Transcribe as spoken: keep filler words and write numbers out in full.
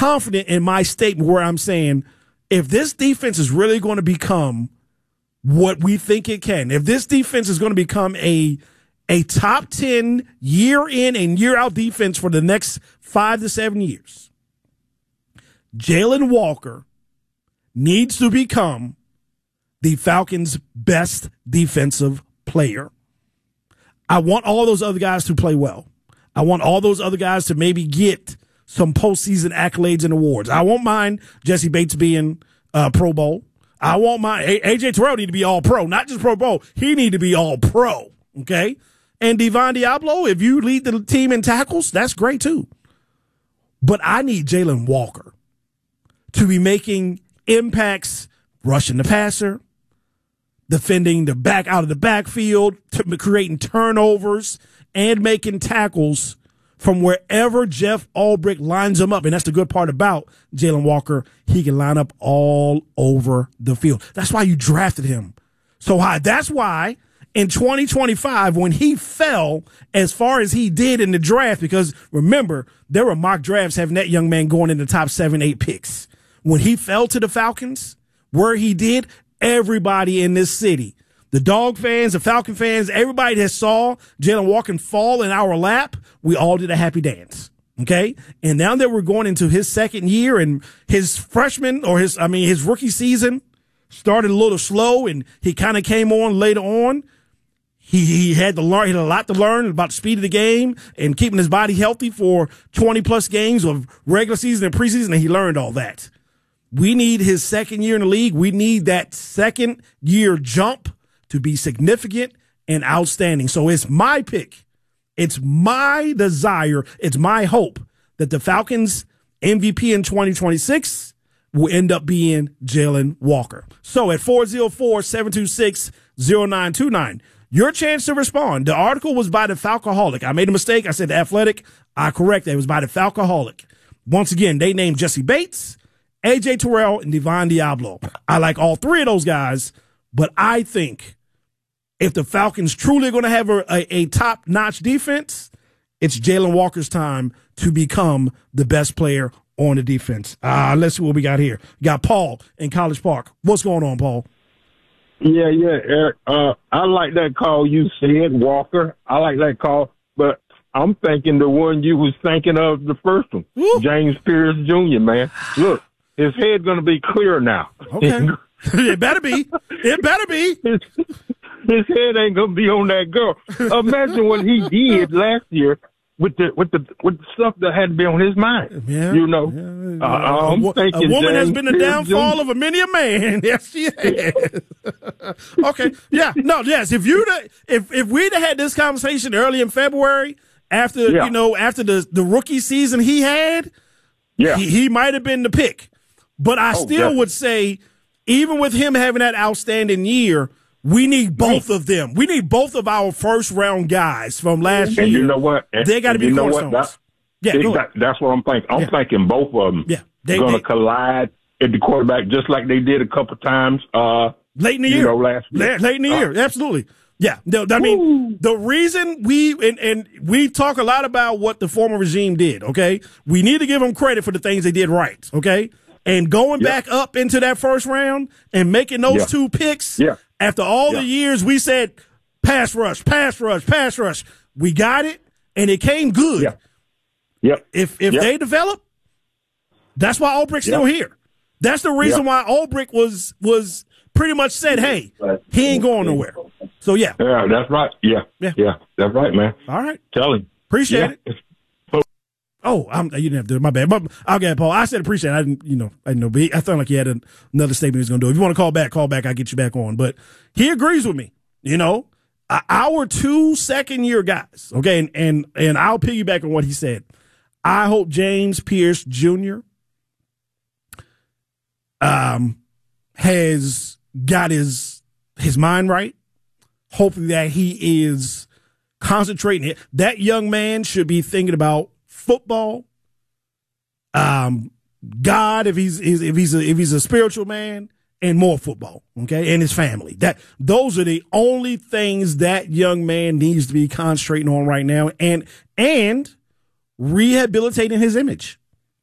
confident in my statement where I'm saying if this defense is really going to become what we think it can, if this defense is going to become a a top ten year in and year out defense for the next five to seven years, Jalen Walker needs to become the Falcons' best defensive player. I want all those other guys to play well. I want all those other guys to maybe get some postseason accolades and awards. I won't mind Jesse Bates being uh, Pro Bowl. I won't mind A J Terrell need to be all pro, not just Pro Bowl. He need to be all pro. Okay. And Devon Diablo, if you lead the team in tackles, that's great too. But I need Jalen Walker to be making impacts, rushing the passer, defending the back out of the backfield, t- creating turnovers, and making tackles from wherever Jeff Ulbrich lines him up. And that's the good part about Jalen Walker. He can line up all over the field. That's why you drafted him so high. That's why in twenty twenty-five, when he fell as far as he did in the draft, because remember, there were mock drafts having that young man going in the top seven, eight picks. When he fell to the Falcons, where he did, everybody in this city, the Dog fans, the Falcon fans, everybody that saw Jalen Walker fall in our lap, we all did a happy dance. Okay. And now that we're going into his second year and his freshman or his, I mean, his rookie season started a little slow and he kind of came on later on. He, he had to learn, he had a lot to learn about the speed of the game and keeping his body healthy for twenty plus games of regular season and preseason. And he learned all that. We need his second year in the league. We need that second year jump to be significant and outstanding. So it's my pick. It's my desire. It's my hope that the Falcons M V P in twenty twenty-six will end up being Jalen Walker. So at four oh four, seven two six, oh nine two nine, your chance to respond. The article was by the Falcoholic. I made a mistake. I said the Athletic. I corrected. It was by the Falcoholic. Once again, they named Jesse Bates, A J Terrell, and Devon Diablo. I like all three of those guys, but I think if the Falcons truly going to have a, a, a top-notch defense, it's Jalen Walker's time to become the best player on the defense. Uh, let's see what we got here. We got Paul in College Park. What's going on, Paul? Yeah, yeah, Eric. Uh, I like that call you said, Walker. I like that call, but I'm thinking the one you was thinking of, the first one, Woo. James Pierce Junior, man. Look, his head going to be clear now. Okay. It better be. It better be. His, his head ain't going to be on that girl. Imagine what he did last year with the with the with the stuff that had to be on his mind. Yeah, you know, yeah, yeah. Uh, I'm a, thinking a woman James has been the Pierce downfall Junior of a many a man. Yes, she has. Okay, yeah, no, yes. If you if if we'd have had this conversation early in February, after yeah. you know after the the rookie season he had, yeah, he, he might have been the pick. But I oh, still definitely. would say, even with him having that outstanding year, we need both of them. We need both of our first round guys from last and year. You know what? And, they got to be you know cornerstones. That, yeah, that, that's what I'm thinking. I'm yeah. thinking both of them yeah. they, going to they, collide at the quarterback, just like they did a couple times uh, late in the you year. Know, last year. Late, late in the uh, year, absolutely. Yeah, no, I mean, Ooh. the reason we and, and we talk a lot about what the former regime did. Okay, we need to give them credit for the things they did right. Okay. And going yeah. back up into that first round and making those yeah. two picks yeah. after all yeah. the years we said pass rush, pass rush, pass rush, we got it and it came good. Yeah. Yep. If if yep. they develop, that's why Ulbrich's yep. still here. That's the reason yep. why Ulbrich was was pretty much said, hey, he ain't going nowhere. So yeah. Yeah, that's right. Yeah. Yeah. Yeah. That's right, man. All right. Tell him. Appreciate yeah. it. Oh, I'm, you didn't have to. My bad. But I'll get it, Paul. I said appreciate it. I didn't, you know, I didn't know. But he, I felt like he had an, another statement he was going to do. If you want to call back, call back. I'll get you back on. But he agrees with me. You know, our two second year guys. Okay. And, and, and I'll piggyback on what he said. I hope James Pierce Junior um, has got his, his mind right. Hopefully that he is concentrating. That young man should be thinking about football, um, God, if he's if he's a, if he's a spiritual man, and more football, okay, and his family. That those are the only things that young man needs to be concentrating on right now, and and rehabilitating his image.